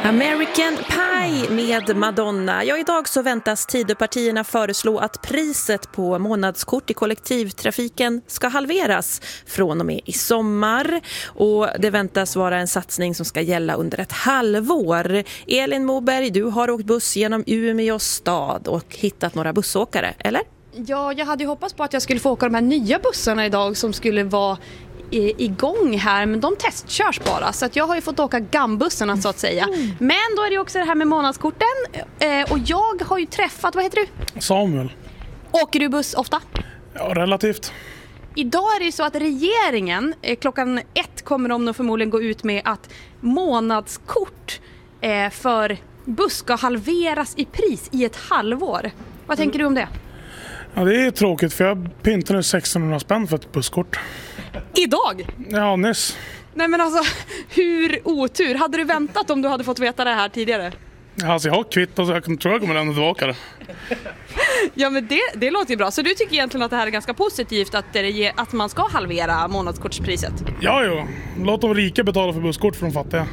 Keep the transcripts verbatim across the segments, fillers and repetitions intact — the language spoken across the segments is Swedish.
American Pie med Madonna. Ja, idag så väntas Tidöpartierna föreslå att priset på månadskort i kollektivtrafiken ska halveras från och med i sommar. Och det väntas vara en satsning som ska gälla under ett halvår. Elin Moberg, du har åkt buss genom Umeå stad och hittat några bussåkare, eller? Ja, jag hade ju hoppats på att jag skulle få åka de här nya bussarna idag som skulle vara igång här, men de testkörs bara, så att jag har ju fått åka gambussarna så att säga. Mm. Men då är det också det här med månadskorten eh, och jag har ju träffat, vad heter du? Samuel. Åker du buss ofta? Ja, relativt. Idag är det ju så att regeringen eh, klockan ett kommer de nog förmodligen gå ut med att månadskort eh, för buss ska halveras i pris i ett halvår. Vad tänker mm. du om det? Ja, det är tråkigt för jag pyntar nu sexhundra spänn för ett busskort. Idag? Ja, nyss. Nej men alltså, hur otur. Hade du väntat om du hade fått veta det här tidigare? Alltså jag har kvittat så jag tror jag kommer lämna tillbaka det. Ja men det, det låter ju bra. Så du tycker egentligen att det här är ganska positivt att, det, att man ska halvera månadskortspriset? Ja, jo. Låt de rika betala för busskort för de fattiga.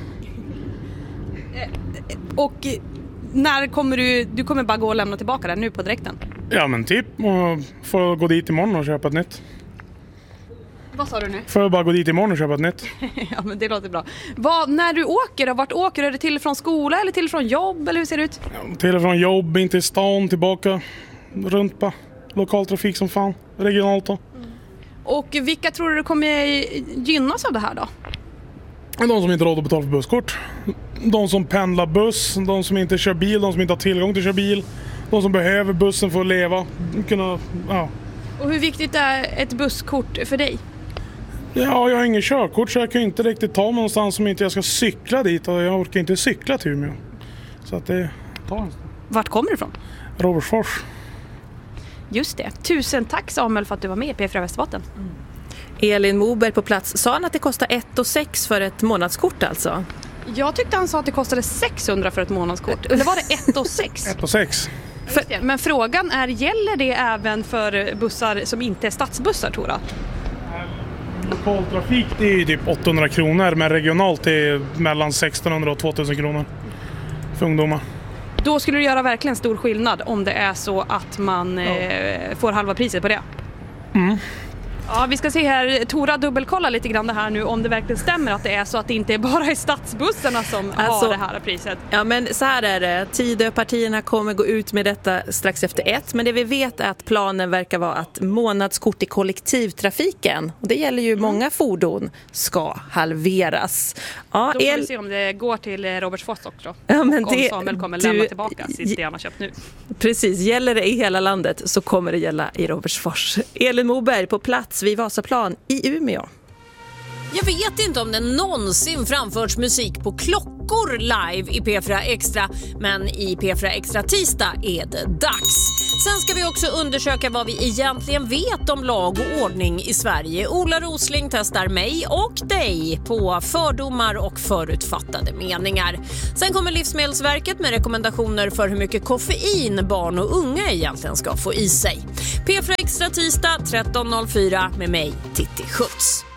Och när kommer du, du kommer bara gå och lämna tillbaka det nu på direkten? Ja men typ, och får gå dit imorgon och köpa ett nytt. Vad sa du nu? Får jag bara gå dit imorgon och köpa ett nytt. Ja men det låter bra. Vad, när du åker då, vart åker du? Är det till från skola eller till från jobb eller hur ser det ut? Ja, till från jobb, in till stan, tillbaka, runt på lokaltrafik som fan, regionalt då. Mm. Och vilka tror du kommer gynnas av det här då? De som inte har råd att betala för busskort. De som pendlar buss, de som inte kör bil, de som inte har tillgång till att köra bil. De som behöver bussen för att leva. Kunna, ja. Och hur viktigt är ett busskort för dig? Ja, jag har ingen körkort så jag kan inte riktigt ta mig någonstans om inte jag ska cykla dit. Och jag orkar inte cykla till Umeå. Så att det tar en stund. Vart kommer du ifrån? Robertsfors. Just det. Tusen tack Samuel för att du var med i P fyra Västerbotten. Mm. Elin Moberg på plats. Sa han att det kostar ett och sex för ett månadskort alltså? Jag tyckte han sa att det kostade sexhundra för ett månadskort. Eller var det ett och sex? ett och sex. För, men frågan är, gäller det även för bussar som inte är stadsbussar, tror jag? Lokaltrafik det är ju typ åttahundra kronor, men regionalt är det mellan sextonhundra och tvåtusen kronor för ungdomar. Då skulle det göra verkligen stor skillnad om det är så att man ja. eh, får halva priset på det. Mm. Ja, vi ska se här, Tora dubbelkolla lite grann det här nu om det verkligen stämmer att det är så att det inte är bara är stadsbussarna som alltså, har det här priset. Ja men så här är det, Tidöpartierna kommer gå ut med detta strax efter ett, men det vi vet är att planen verkar vara att månadskort i kollektivtrafiken, och det gäller ju mm. många fordon, ska halveras. Ja, då får el... vi se om det går till Robertsfors också. Ja, men om det, Samuel kommer du... lämna tillbaka sitt det han har köpt nu. Precis, gäller det i hela landet så kommer det gälla i Robertsfors. Elin Moberg på plats vid Vasaplan i Umeå. Jag vet inte om det någonsin framförts musik på klockor live i P fyra Extra, men i P fyra Extra tisdag är det dags. Sen ska vi också undersöka vad vi egentligen vet om lag och ordning i Sverige. Ola Rosling testar mig och dig på fördomar och förutfattade meningar. Sen kommer Livsmedelsverket med rekommendationer för hur mycket koffein barn och unga egentligen ska få i sig. P fyra Extra tisdag tretton noll fyra med mig, Titti Schutz.